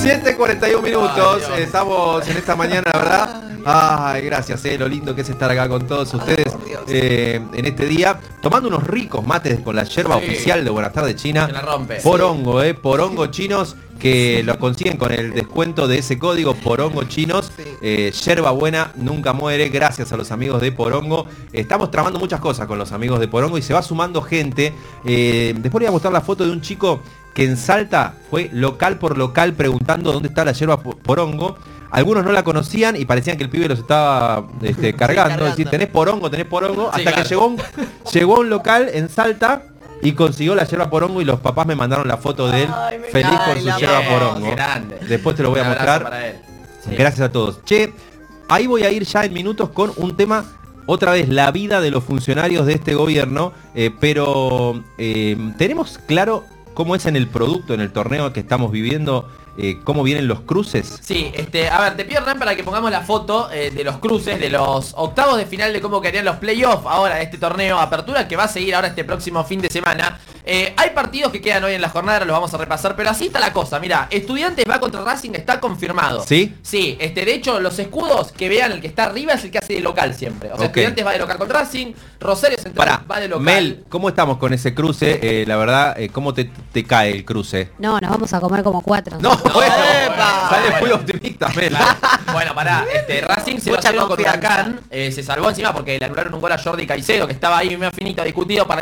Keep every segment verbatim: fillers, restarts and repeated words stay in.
siete cuarenta y uno minutos, Ay, estamos en esta mañana, ¿verdad? Ay, gracias, eh, lo lindo que es estar acá con todos ustedes eh, en este día, tomando unos ricos mates con la yerba sí. oficial de Buenas Tardes China. Se la rompe. Porongo, eh, porongo chinos, que lo consiguen con el descuento de ese código Porongo Chinos. Eh, yerba buena nunca muere, gracias a los amigos de Porongo. Estamos tramando muchas cosas con los amigos de Porongo y se va sumando gente. Eh, después les voy a mostrar la foto de un chico que en Salta fue local por local preguntando dónde está la yerba Porongo. Algunos no la conocían y parecían que el pibe los estaba este, cargando. Es decir, tenés Porongo, tenés Porongo. Sí, hasta claro. que llegó un, llegó a un local en Salta y consiguió la yerba Porongo y los papás me mandaron la foto de él. Ay, feliz por su yerba Porongo. Grande. Después te lo voy a mostrar. Sí. Gracias a todos. Che, ahí voy a ir ya en minutos con un tema, otra vez, la vida de los funcionarios de este gobierno, eh, pero eh, tenemos claro cómo es en el producto, en el torneo que estamos viviendo. Eh, ¿Cómo vienen los cruces? Sí, este, a ver, te pido, Hernán, para que pongamos la foto eh, de los cruces, de los octavos de final de cómo quedarían los playoffs ahora de este torneo Apertura, que va a seguir ahora este próximo fin de semana. Eh, hay partidos que quedan hoy en la jornada, los vamos a repasar, pero así está la cosa. Mirá, Estudiantes va contra Racing, está confirmado. ¿Sí? Sí, este, de hecho, los escudos que vean, el que está arriba es el que hace de local siempre. O sea, okay. Estudiantes va de local con Racing, Rosario Central Pará, va de local. Mel, ¿cómo estamos con ese cruce? Eh, la verdad, eh, ¿cómo te, te cae el cruce? No, nos vamos a comer como cuatro. No, no bueno, sale muy optimista, Mel. Bueno, pará, este, Racing se va con Huracán, eh, se salvó encima porque le anularon un gol a Jordi Caicedo, que estaba ahí medio finito, discutido para mí.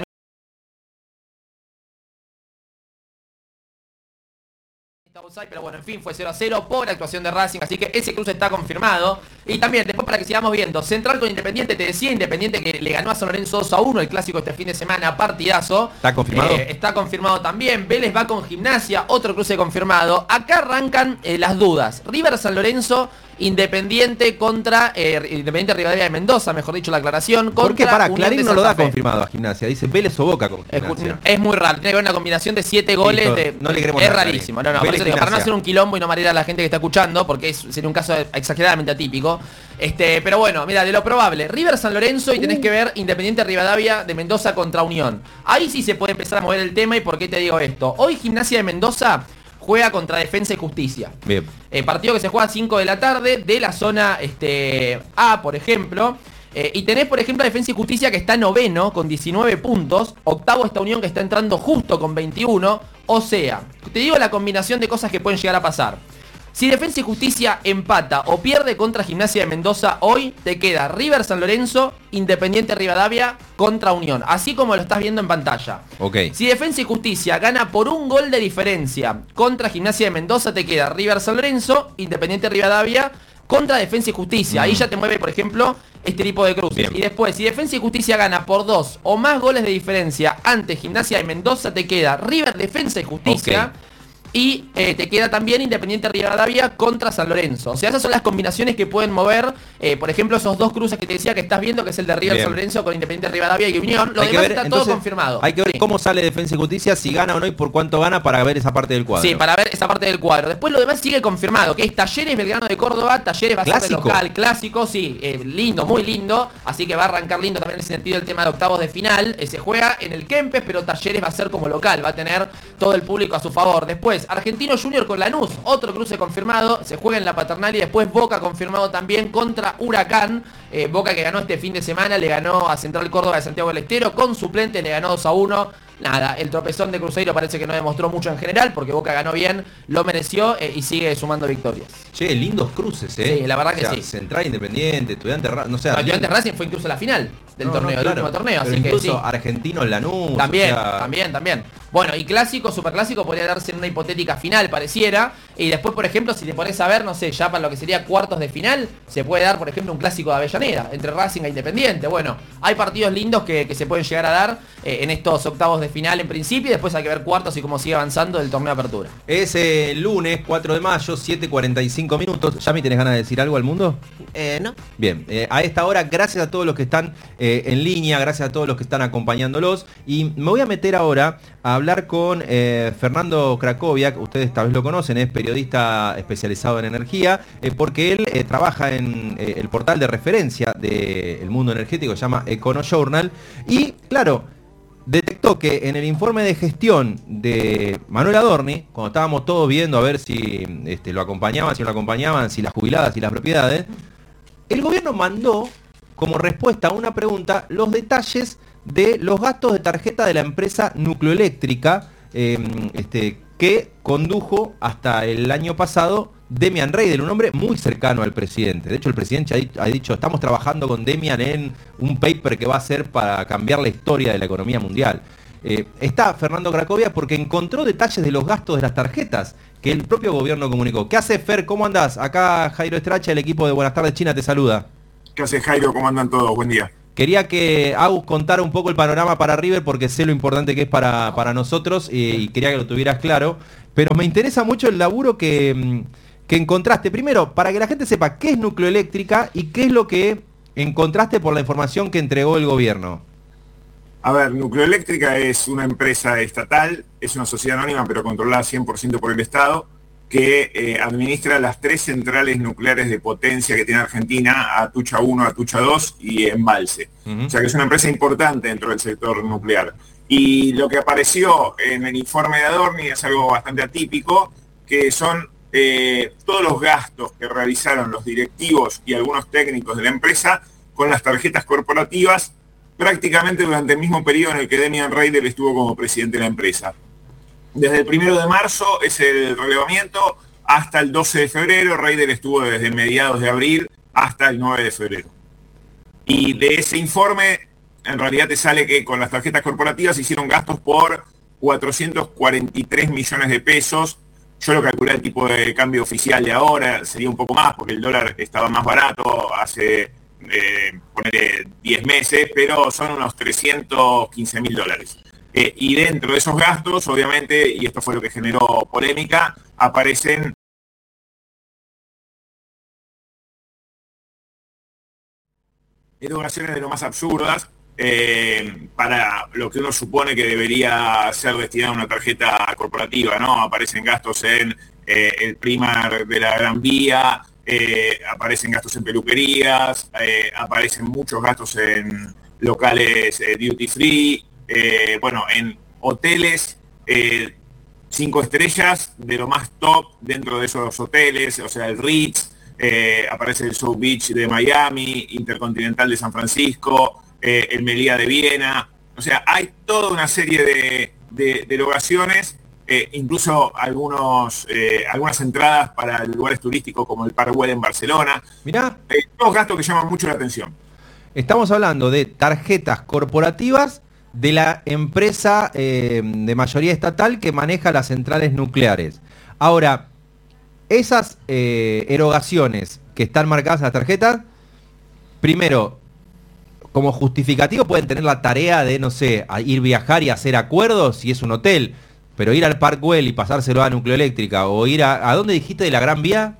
Pero bueno, en fin, fue cero a cero por actuación de Racing, así que ese cruce está confirmado. Y también, después para que sigamos viendo, Central con Independiente, te decía, Independiente que le ganó a San Lorenzo dos a uno, el clásico este fin de semana, partidazo. ¿Está confirmado? Eh, está confirmado también. Vélez va con Gimnasia, otro cruce confirmado. Acá arrancan eh, las dudas. River San Lorenzo, Independiente contra eh, Independiente Rivadavia de Mendoza, mejor dicho la aclaración. ¿Por qué? Para, Clarín no lo da confirmado a Gimnasia, dice Vélez o Boca con Gimnasia. Es, es muy raro, tiene que haber una combinación de siete goles. Sí, de, no le queremos es nada, rarísimo. No, no, por eso digo, para no hacer un quilombo y no marear a la gente que está escuchando, porque es, sería un caso exageradamente atípico. Este, pero bueno, mira, de lo probable, River San Lorenzo y tenés que ver Independiente Rivadavia de Mendoza contra Unión. Ahí sí se puede empezar a mover el tema. ¿Y por qué te digo esto? Hoy Gimnasia de Mendoza juega contra Defensa y Justicia. Bien. Eh, partido que se juega a cinco de la tarde de la zona este, A, por ejemplo. Eh, y tenés, por ejemplo, a Defensa y Justicia que está noveno con diecinueve puntos. Octavo esta Unión que está entrando justo con veintiuno. O sea, te digo la combinación de cosas que pueden llegar a pasar. Si Defensa y Justicia empata o pierde contra Gimnasia de Mendoza hoy, te queda River San Lorenzo, Independiente Rivadavia contra Unión. Así como lo estás viendo en pantalla. Okay. Si Defensa y Justicia gana por un gol de diferencia contra Gimnasia de Mendoza, te queda River San Lorenzo, Independiente Rivadavia contra Defensa y Justicia. Mm. Ahí ya te mueve, por ejemplo, este tipo de cruces. Bien. Y después, si Defensa y Justicia gana por dos o más goles de diferencia ante Gimnasia de Mendoza, te queda River, Defensa y Justicia. Okay. Y eh, te queda también Independiente Rivadavia contra San Lorenzo. O sea, esas son las combinaciones que pueden mover, eh, por ejemplo, esos dos cruces que te decía que estás viendo, que es el de River San Lorenzo con Independiente Rivadavia y Unión. Lo hay demás ver, está entonces, todo confirmado. Hay que ver sí. cómo sale Defensa y Justicia, si gana o no y por cuánto gana, para ver esa parte del cuadro. Sí, para ver esa parte del cuadro. Después lo demás sigue confirmado, que es Talleres Belgrano de Córdoba. Talleres va a ser de local, clásico, sí, eh, lindo, muy lindo. Así que va a arrancar lindo también en ese sentido el tema de octavos de final. Eh, se juega en el Kempes, pero Talleres va a ser como local, va a tener todo el público a su favor. Después, Argentino Junior con Lanús, otro cruce confirmado, se juega en la Paternal. Y después Boca confirmado también contra Huracán. eh, Boca que ganó este fin de semana, le ganó a Central Córdoba de Santiago del Estero, con suplente le ganó dos a uno. Nada, el tropezón de Cruzeiro parece que no demostró mucho en general, porque Boca ganó bien, lo mereció eh, y sigue sumando victorias. Che, lindos cruces, eh. Sí, la verdad o que sea, sí. Central, Independiente, Estudiante, no sé. No, Estudiantes Racing fue incluso la final del no, torneo, no, del claro, último torneo, pero así que incluso sí. Argentino Lanús. También, o sea... también, también. Bueno, y clásico, superclásico podría darse en una hipotética final, pareciera. Y después, por ejemplo, si te pones a ver, no sé, ya para lo que sería cuartos de final, se puede dar, por ejemplo, un clásico de Avellaneda, entre Racing e Independiente. Bueno, hay partidos lindos que, que se pueden llegar a dar eh, en estos octavos de final en principio, y después hay que ver cuartos y cómo sigue avanzando el torneo de apertura. Es eh, lunes cuatro de mayo, siete cuarenta y cinco minutos. ¿Ya me tenés ganas de decir algo al mundo? Eh, no. Bien, eh, a esta hora, gracias a todos los que están eh, en línea, gracias a todos los que están acompañándolos. Y me voy a meter ahora a hablar con eh, Fernando Krakowiak. Ustedes tal vez lo conocen, es periodista especializado en energía, eh, porque él eh, trabaja en eh, el portal de referencia del mundo energético, se llama EconoJournal. Y claro, detectó que en el informe de gestión de Manuel Adorni, cuando estábamos todos viendo a ver si este, lo acompañaban, si no lo acompañaban, si las jubiladas y las propiedades, el gobierno mandó como respuesta a una pregunta los detalles de los gastos de tarjeta de la empresa Nucleoeléctrica eh, este, que condujo hasta el año pasado Demian Reidel, un hombre muy cercano al presidente. De hecho, el presidente ha dicho, estamos trabajando con Demian en un paper que va a ser para cambiar la historia de la economía mundial. Eh, está Fernando Cracovia porque encontró detalles de los gastos de las tarjetas que el propio gobierno comunicó. ¿Qué hace, Fer? ¿Cómo andás? Acá Jairo Estracha, el equipo de Buenas Tardes China, te saluda. ¿Qué hace, Jairo? ¿Cómo andan todos? Buen día. Quería que Agus contara un poco el panorama para River porque sé lo importante que es para, para nosotros y, y quería que lo tuvieras claro. Pero me interesa mucho el laburo que, que encontraste. Primero, para que la gente sepa qué es Nucleoeléctrica y qué es lo que encontraste por la información que entregó el gobierno. A ver, Nucleoeléctrica es una empresa estatal, es una sociedad anónima pero controlada cien por ciento por el Estado, que eh, administra las tres centrales nucleares de potencia que tiene Argentina, Atucha uno, Atucha dos y Embalse. Uh-huh. O sea que es una empresa importante dentro del sector nuclear. Y lo que apareció en el informe de Adorni es algo bastante atípico, que son eh, todos los gastos que realizaron los directivos y algunos técnicos de la empresa con las tarjetas corporativas prácticamente durante el mismo periodo en el que Demian Reidel estuvo como presidente de la empresa. Desde el primero de marzo es el relevamiento hasta el doce de febrero, Reidel estuvo desde mediados de abril hasta el nueve de febrero. Y de ese informe, en realidad te sale que con las tarjetas corporativas hicieron gastos por cuatrocientos cuarenta y tres millones de pesos. Yo lo calculé el tipo de cambio oficial de ahora, sería un poco más porque el dólar estaba más barato hace, eh, ponele diez meses, pero son unos trescientos quince mil dólares. Eh, y dentro de esos gastos, obviamente, y esto fue lo que generó polémica, aparecen erogaciones de lo más absurdas eh, para lo que uno supone que debería ser destinado a una tarjeta corporativa, ¿no? Aparecen gastos en eh, el Primar de la Gran Vía, eh, aparecen gastos en peluquerías, eh, aparecen muchos gastos en locales eh, duty free, Eh, bueno, en hoteles eh, cinco estrellas de lo más top dentro de esos hoteles, o sea, el Ritz, eh, aparece el South Beach de Miami, Intercontinental de San Francisco, eh, el Meliá de Viena, o sea, hay toda una serie de, de, de erogaciones, eh, incluso algunos, eh, algunas entradas para lugares turísticos como el Park Güell en Barcelona. Mirá, eh, todos gastos que llaman mucho la atención. Estamos hablando de tarjetas corporativas de la empresa eh, de mayoría estatal que maneja las centrales nucleares. Ahora, esas eh, erogaciones que están marcadas en las tarjetas, primero, como justificativo pueden tener la tarea de, no sé, a ir viajar y hacer acuerdos si es un hotel, pero ir al Park Güell y pasárselo a Nucleoeléctrica, o ir a... ¿A dónde dijiste de la Gran Vía?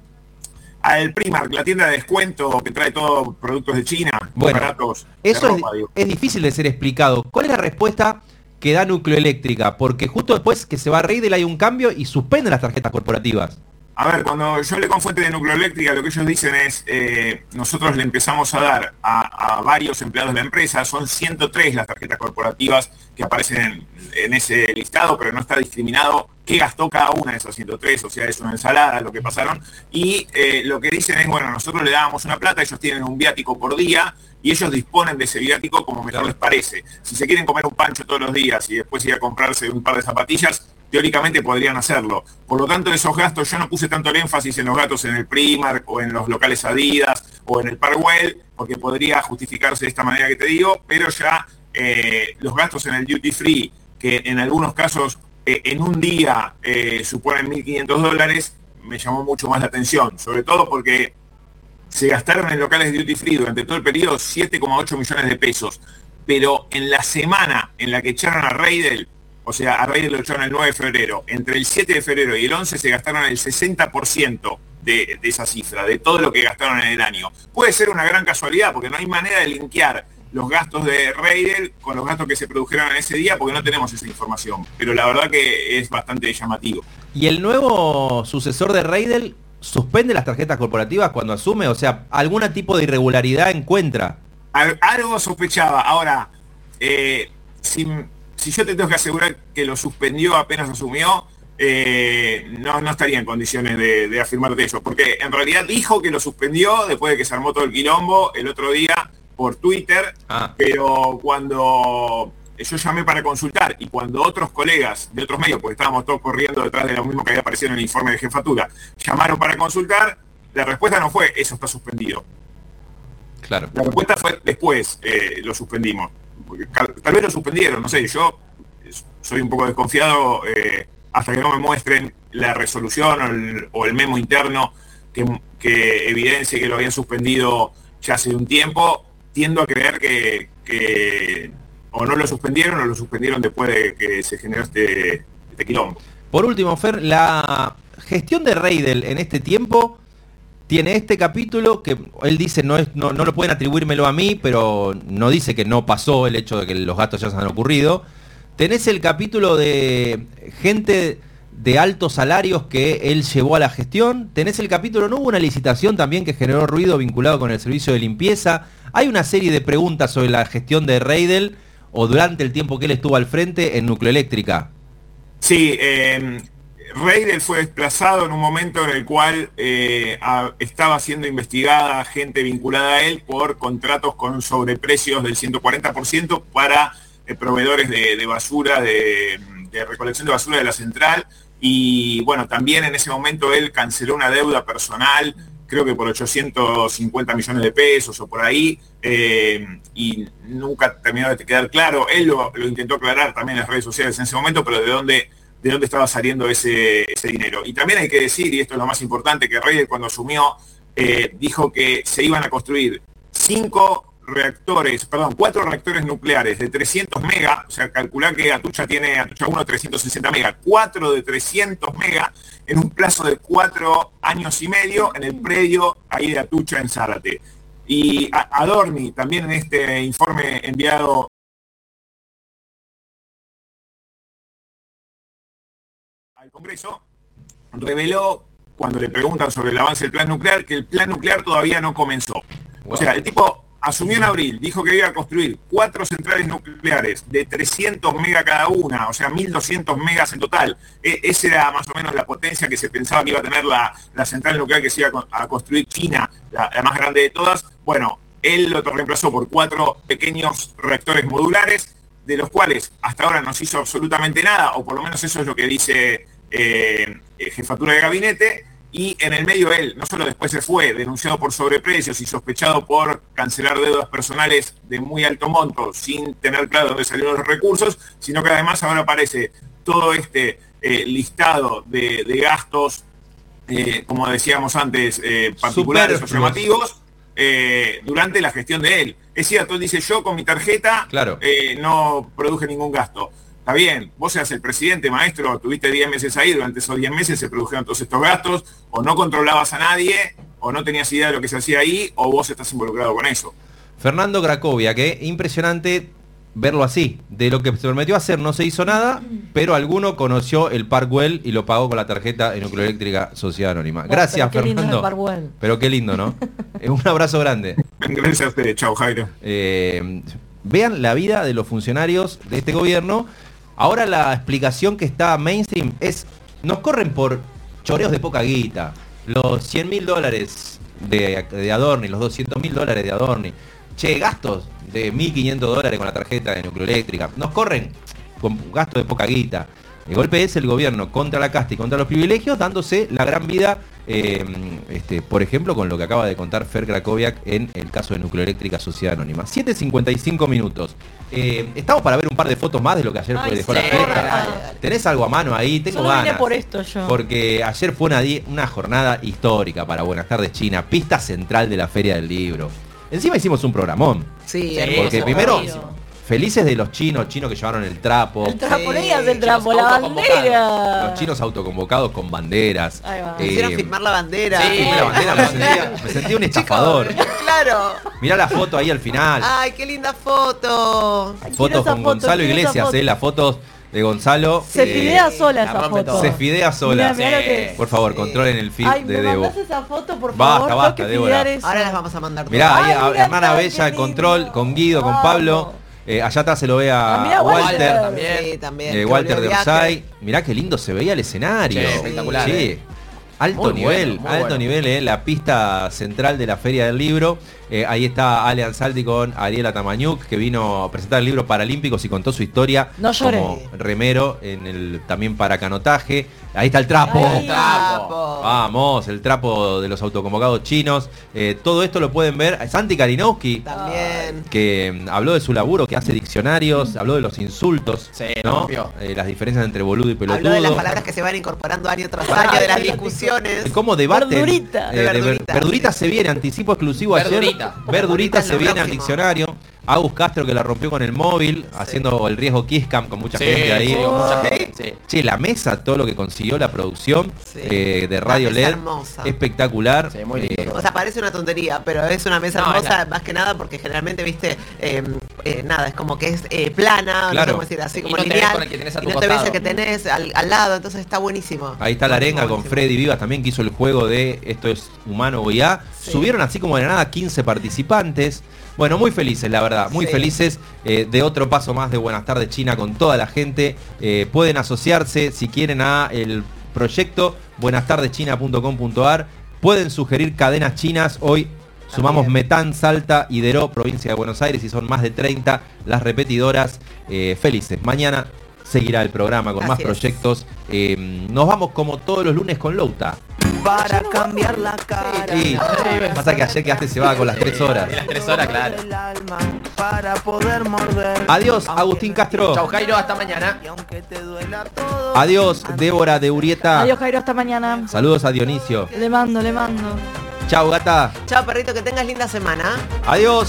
Al Primark, la tienda de descuento que trae todos productos de China, bueno, baratos. Eso ropa, es, es difícil de ser explicado. ¿Cuál es la respuesta que da Nucleoeléctrica? Porque justo después que se va a Reidel hay un cambio y suspenden las tarjetas corporativas. A ver, cuando yo hablé con fuente de Nucleoeléctrica, lo que ellos dicen es, eh, nosotros le empezamos a dar a, a varios empleados de la empresa, son ciento tres las tarjetas corporativas que aparecen en, en ese listado, pero no está discriminado qué gastó cada una de esas ciento tres, o sea, es una ensalada lo que pasaron, y eh, lo que dicen es, bueno, nosotros le dábamos una plata, ellos tienen un viático por día, y ellos disponen de ese viático como mejor les parece. Si se quieren comer un pancho todos los días y después ir a comprarse un par de zapatillas, teóricamente podrían hacerlo. Por lo tanto, esos gastos, yo no puse tanto el énfasis en los gastos en el Primark o en los locales Adidas o en el Park Güell, porque podría justificarse de esta manera que te digo, pero ya eh, los gastos en el duty free, que en algunos casos eh, en un día eh, suponen mil quinientos dólares, me llamó mucho más la atención, sobre todo porque se gastaron en locales de duty free durante todo el periodo siete coma ocho millones de pesos, pero en la semana en la que echaron a Reidel, o sea, a Reidel lo echaron el nueve de febrero, entre el siete de febrero y el once se gastaron el sesenta por ciento de, de esa cifra, de todo lo que gastaron en el año. Puede ser una gran casualidad, porque no hay manera de linkear los gastos de Reidel con los gastos que se produjeron en ese día, porque no tenemos esa información, pero la verdad que es bastante llamativo. ¿Y el nuevo sucesor de Reidel suspende las tarjetas corporativas cuando asume? O sea, ¿algún tipo de irregularidad encuentra? Al, algo sospechaba. Ahora, eh, si si yo te tengo que asegurar que lo suspendió apenas asumió, eh, no, no estaría en condiciones de, de afirmarte eso, porque en realidad dijo que lo suspendió después de que se armó todo el quilombo el otro día por Twitter, ah. pero cuando yo llamé para consultar y cuando otros colegas de otros medios, porque estábamos todos corriendo detrás de lo mismo que había aparecido en el informe de jefatura, llamaron para consultar, la respuesta no fue eso está suspendido. Claro. La respuesta fue después eh, lo suspendimos. Porque tal vez lo suspendieron, no sé, yo soy un poco desconfiado eh, hasta que no me muestren la resolución o el, o el memo interno que, que evidencie que lo habían suspendido ya hace un tiempo, tiendo a creer que, que o no lo suspendieron o lo suspendieron después de que se generó este, este quilombo. Por último, Fer, la gestión de Reidel en este tiempo tiene este capítulo que él dice no, es, no, no lo pueden atribuírmelo a mí, pero no dice que no pasó el hecho de que los gastos ya se han ocurrido. Tenés el capítulo de gente de altos salarios que él llevó a la gestión. Tenés el capítulo, ¿no hubo una licitación también que generó ruido vinculado con el servicio de limpieza? Hay una serie de preguntas sobre la gestión de Reidel o durante el tiempo que él estuvo al frente en Nucleoeléctrica. Sí, eh... Reidel fue desplazado en un momento en el cual eh, a, estaba siendo investigada gente vinculada a él por contratos con sobreprecios del ciento cuarenta por ciento para eh, proveedores de, de basura, de, de recolección de basura de la central. Y bueno, también en ese momento él canceló una deuda personal, creo que por ochocientos cincuenta millones de pesos o por ahí, eh, y nunca terminó de quedar claro. Él lo, lo intentó aclarar también en las redes sociales en ese momento, pero de dónde... de dónde estaba saliendo ese, ese dinero. Y también hay que decir, y esto es lo más importante, que Reidel cuando asumió eh, dijo que se iban a construir cinco reactores, perdón, cuatro reactores nucleares de trescientos mega, o sea, calcular que Atucha tiene, Atucha uno trescientos sesenta mega, cuatro de trescientos mega, en un plazo de cuatro años y medio en el predio ahí de Atucha en Zárate. Y Adorni, también en este informe enviado al Congreso, reveló, cuando le preguntan sobre el avance del plan nuclear, que el plan nuclear todavía no comenzó. Wow. O sea, el tipo asumió en abril, dijo que iba a construir cuatro centrales nucleares de trescientos megas cada una, o sea, mil doscientos megas en total. E esa era más o menos la potencia que se pensaba que iba a tener la, la central nuclear que se iba a construir China, la, la más grande de todas. Bueno, él lo reemplazó por cuatro pequeños reactores modulares, de los cuales hasta ahora no se hizo absolutamente nada, o por lo menos eso es lo que dice eh, jefatura de gabinete, y en el medio él no solo después se fue denunciado por sobreprecios y sospechado por cancelar deudas personales de muy alto monto sin tener claro dónde salieron los recursos, sino que además ahora aparece todo este eh, listado de, de gastos, eh, como decíamos antes, eh, particulares o llamativos, Eh, durante la gestión de él. Es cierto, él dice, yo con mi tarjeta claro. eh, no produje ningún gasto. Está bien, vos seas el presidente, maestro, tuviste diez meses ahí, durante esos diez meses se produjeron todos estos gastos, o no controlabas a nadie, o no tenías idea de lo que se hacía ahí, o vos estás involucrado con eso. Fernando Cracovia, que impresionante verlo así. De lo que se prometió hacer no se hizo nada, pero alguno conoció el Parkwell y lo pagó con la tarjeta de Nucleoeléctrica Sociedad Anónima. Gracias, pero qué Fernando. lindo el pero qué lindo, ¿no? Un abrazo grande. Gracias a ustedes. Chao, Jairo. Eh, vean la vida de los funcionarios de este gobierno. Ahora la explicación que está mainstream es, nos corren por choreos de poca guita. Los cien mil dólares de, de Adorni, los doscientos mil dólares de Adorni. Che, gastos de mil quinientos dólares con la tarjeta de Nucleoeléctrica. Nos corren con gastos de poca guita. El golpe es el gobierno contra la casta y contra los privilegios, dándose la gran vida, eh, este, por ejemplo, con lo que acaba de contar Fer Krakowiak en el caso de Nucleoeléctrica Sociedad Anónima. siete cincuenta y cinco minutos. Eh, estamos para ver un par de fotos más de lo que ayer Ay, fue, dejó sí, la fiesta. dale, dale. ¿Tenés algo a mano ahí? Tengo Solo ganas. vine por esto yo. Porque ayer fue una, una jornada histórica para Buenas Tardes China, pista central de la Feria del Libro. Encima hicimos un programón. Sí, porque primero, buenísimo. felices de los chinos, chinos que llevaron el trapo. El trapo, Sí, leías el trapo, chinos la autoconvocados. bandera. Los chinos autoconvocados con banderas. Ahí va. Eh, Hicieron firmar la bandera. Sí, firmé la bandera, me sentía, me sentía un estafador. Claro. Mirá la foto ahí al final. Ay, qué linda foto. Ay, quiero Fotos esa con foto, Gonzalo quiero esa Iglesias, foto. eh, las fotos de Gonzalo. Se eh, fidea sola la esa rompe foto. todo. Se fidea sola. Mirá, mirá lo que es. Por favor, controlen el feed Ay, de me Debo. mandás esa foto, por Basta, favor. basta, tengo que Débora. fidear eso. Ahora las vamos a mandar Mirá, ahí Ay, a mirá, Hernana qué Bella de lindo. Control, con Guido, con Vamos. Pablo. Eh, allá atrás se lo ve Ah, a mirá, Walter. Walter. también. Sí, también. Eh, que Walter volvió de viaje. Orsay. Mirá qué lindo se veía el escenario. Sí, espectacular, Sí. eh. Alto Muy nivel, bueno, muy alto bueno. nivel, eh. La pista central de la Feria del Libro. Eh, ahí está Ale Ansaldi con Ariela Tamañuk, que vino a presentar el libro Paralímpicos y contó su historia No lloré. como remero en el también para canotaje. Ahí está el trapo. Ahí. El trapo. Vamos, el trapo de los autoconvocados chinos. Eh, todo esto lo pueden ver. Santi Kalinowski, También. que mm, habló de su laburo, que hace diccionarios, habló de los insultos, Sí, ¿no? rompió. Eh, las diferencias entre boludo y pelotudo. Habló de las palabras que se van incorporando año tras año, de las discusiones. De ¿Cómo debaten? Verdurita. Eh, De de ver- verdurita, verdurita sí. se viene, anticipo exclusivo ayer. Verdurita. Verdurita Verdurita es se lo viene al próximo. diccionario. Agus Castro, que la rompió con el móvil, haciendo el riesgo Kisscam con mucha Sí, gente ahí. sí, Oh. mucha gente, sí. Che, la mesa, todo lo que consiguió la producción Sí. eh, de Una Radio mesa L E D, hermosa. espectacular. Sí, muy lindo. Eh, O sea, parece una tontería, pero es una mesa No, hermosa, es la- más que nada porque generalmente, viste, eh, eh, nada, es como que es eh, plana, no Claro. sé cómo decir, así Y como no te ves lineal. con el que tenés a y tu no te ves costado. el que tenés al, al lado, entonces está buenísimo. Ahí está la arenga con Buenísimo. Freddy Vivas también, que hizo el juego de Esto es humano o I A. Sí. Subieron así como de la nada quince participantes. Bueno, muy felices, la verdad, muy Sí. felices eh, de otro paso más de Buenas Tardes China con toda la gente. Eh, pueden asociarse si quieren a el proyecto buenas tardes china punto com punto a r. Pueden sugerir cadenas chinas. Hoy sumamos También. Metán, Salta y Deró, provincia de Buenos Aires, y son más de treinta las repetidoras. Eh, felices. Mañana seguirá el programa con Así más es. proyectos. Eh, nos vamos como todos los lunes con Louta. Para cambiar la cara. Sí, pasa que ayer quedaste cebada con las tres horas. Y las tres horas, claro. El alma para poder morder. Adiós, Agustín Castro. Chau, Jairo, hasta mañana. Y aunque te duela todo. Adiós, Débora de Urieta. Adiós, Jairo, hasta mañana. Saludos a Dionisio. Le mando, le mando. Chau, gata. Chao, perrito, que tengas linda semana. Adiós.